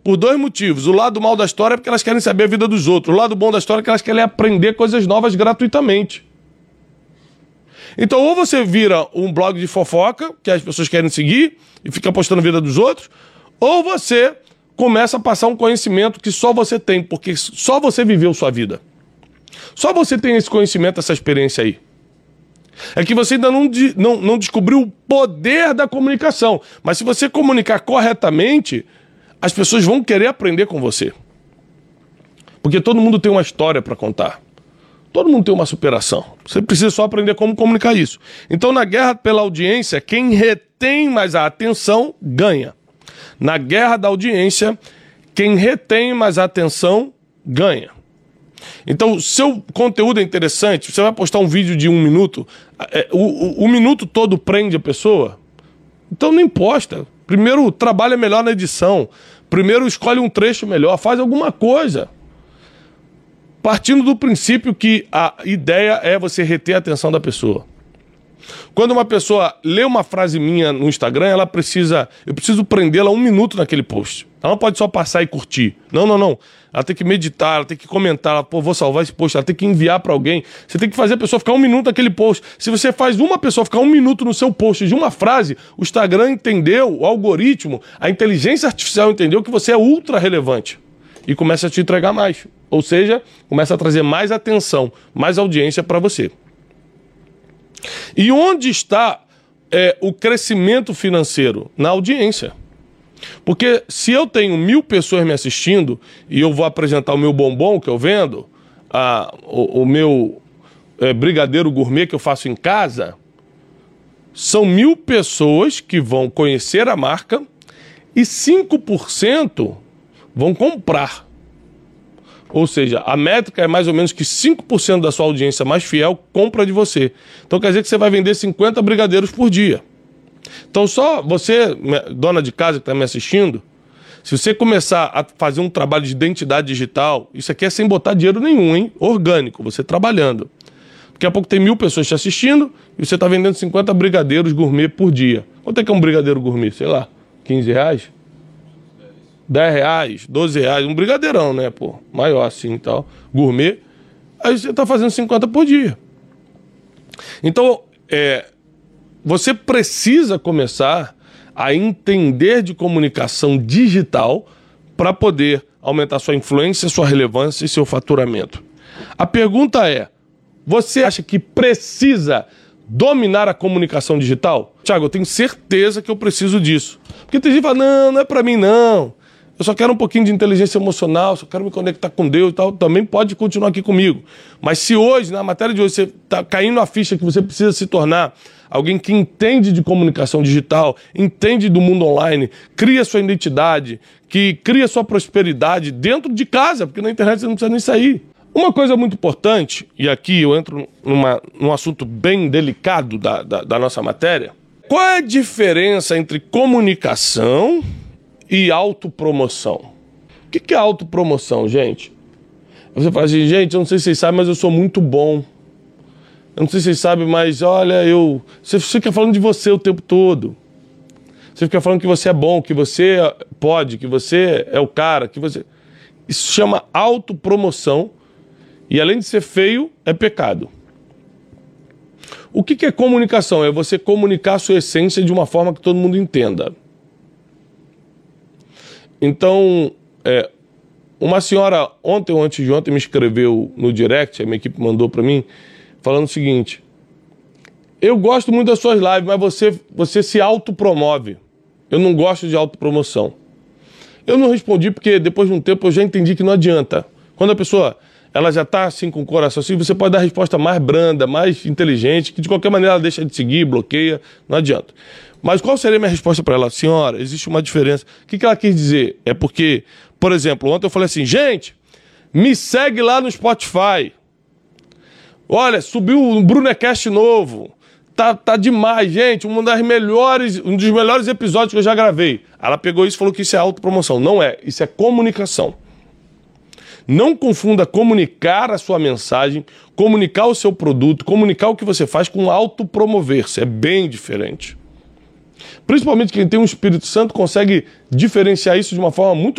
por dois motivos. O lado mal da história é porque elas querem saber a vida dos outros. O lado bom da história é que elas querem aprender coisas novas gratuitamente. Então, ou você vira um blog de fofoca, que as pessoas querem seguir, e fica postando a vida dos outros, ou você começa a passar um conhecimento que só você tem, porque só você viveu sua vida. Só você tem esse conhecimento, essa experiência aí. É que você ainda não descobriu o poder da comunicação. Mas se você comunicar corretamente, as pessoas vão querer aprender com você. Porque todo mundo tem uma história para contar. Todo mundo tem uma superação. Você precisa só aprender como comunicar isso. Então, na guerra pela audiência, quem retém mais a atenção, ganha. Na guerra da audiência, quem retém mais a atenção, ganha. Então, seu conteúdo é interessante, você vai postar um vídeo de 1 minuto, o minuto todo prende a pessoa, então nem posta. Primeiro trabalha melhor na edição, primeiro escolhe um trecho melhor, faz alguma coisa. Partindo do princípio que a ideia é você reter a atenção da pessoa. Quando uma pessoa lê uma frase minha no Instagram, eu preciso prendê-la 1 minuto naquele post. Ela não pode só passar e curtir. Não. Ela tem que meditar, ela tem que comentar, ela, vou salvar esse post, ela tem que enviar para alguém. Você tem que fazer a pessoa ficar 1 minuto naquele post. Se você faz uma pessoa ficar 1 minuto no seu post de uma frase, o Instagram entendeu, o algoritmo, a inteligência artificial entendeu que você é ultra relevante. E começa a te entregar mais. Ou seja, começa a trazer mais atenção, mais audiência para você. E onde está o crescimento financeiro? Na audiência. Porque se eu tenho 1000 pessoas me assistindo e eu vou apresentar o meu bombom que eu vendo, o meu brigadeiro gourmet que eu faço em casa, são 1000 pessoas que vão conhecer a marca e 5% vão comprar. Ou seja, a métrica é mais ou menos que 5% da sua audiência mais fiel compra de você. Então quer dizer que você vai vender 50 brigadeiros por dia. Então só você, dona de casa que está me assistindo, se você começar a fazer um trabalho de identidade digital, isso aqui é sem botar dinheiro nenhum, hein? Orgânico, você trabalhando. Daqui a pouco tem 1000 pessoas te assistindo e você está vendendo 50 brigadeiros gourmet por dia. Quanto é que é um brigadeiro gourmet? Sei lá, 15 reais? 10 reais, 12 reais, um brigadeirão, né, pô? Maior assim e tal, gourmet. Aí você tá fazendo 50 por dia. Então, você precisa começar a entender de comunicação digital para poder aumentar sua influência, sua relevância e seu faturamento. A pergunta é, você acha que precisa dominar a comunicação digital? Thiago, eu tenho certeza que eu preciso disso. Porque tem gente que fala, não é para mim não. Eu só quero um pouquinho de inteligência emocional, só quero me conectar com Deus e tal, também pode continuar aqui comigo. Mas se hoje, na matéria de hoje, você está caindo a ficha que você precisa se tornar alguém que entende de comunicação digital, entende do mundo online, cria sua identidade, que cria sua prosperidade dentro de casa, porque na internet você não precisa nem sair. Uma coisa muito importante, e aqui eu entro num assunto bem delicado da nossa matéria, qual é a diferença entre comunicação e autopromoção? O que é autopromoção, gente? Você fala assim, gente, eu não sei se vocês sabem, mas eu sou muito bom. Eu não sei se vocês sabem, mas olha, Você fica falando de você o tempo todo. Você fica falando que você é bom, que você pode, que você é o cara, que você... Isso se chama autopromoção e além de ser feio, é pecado. O que é comunicação? É você comunicar a sua essência de uma forma que todo mundo entenda. Então, uma senhora ontem ou antes de ontem me escreveu no direct, a minha equipe mandou para mim, falando o seguinte, eu gosto muito das suas lives, mas você se autopromove. Eu não gosto de autopromoção. Eu não respondi porque depois de um tempo eu já entendi que não adianta. Quando a pessoa ela já está assim com o coração assim, você pode dar a resposta mais branda, mais inteligente, que de qualquer maneira ela deixa de seguir, bloqueia, não adianta. Mas qual seria a minha resposta para ela? Senhora, existe uma diferença. O que ela quis dizer? É porque, por exemplo, ontem eu falei assim, gente, me segue lá no Spotify. Olha, subiu um Brunecast novo. Tá demais, gente. Um dos melhores episódios que eu já gravei. Ela pegou isso e falou que isso é autopromoção. Não é, isso é comunicação. Não confunda comunicar a sua mensagem, comunicar o seu produto, comunicar o que você faz com autopromover-se. É bem diferente. Principalmente quem tem um Espírito Santo consegue diferenciar isso de uma forma muito